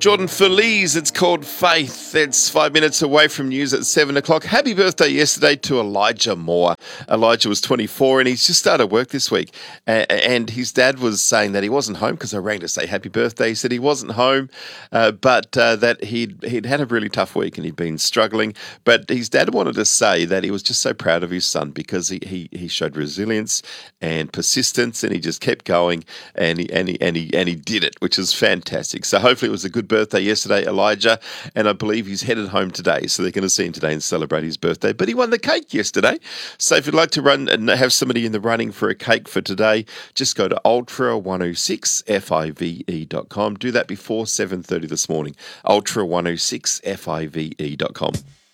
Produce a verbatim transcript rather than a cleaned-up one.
Jordan Feliz, it's called Faith. It's five minutes away from news at seven o'clock. Happy birthday yesterday to Elijah Moore. Elijah was twenty-four and he's just started work this week. And his dad was saying that he wasn't home because I rang to say happy birthday. He said he wasn't home, uh, but uh, that he'd, he'd had a really tough week and he'd been struggling. But his dad wanted to say that he was just so proud of his son because he, he, he showed resilience and persistence and he just kept going and he, and, he, and, he, and he did it, which is fantastic. So hopefully it was a good birthday yesterday, Elijah, and I believe he's headed home today, so they're going to see him today and celebrate his birthday. But he won the cake yesterday, so if you'd like to run and have somebody in the running for a cake for today, just go to ultra one oh six five e dot com. Do that before seven thirty this morning, ultra one oh six five e dot com.